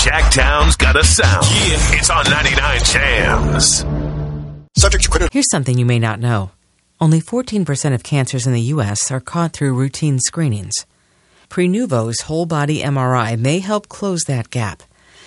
Jacktown's got a sound. Yeah. It's on 99 Jams. Subject to critical. Here's something you may not know. Only 14% of cancers in the U.S. are caught through routine screenings. Prenuvo's whole-body MRI may help close that gap.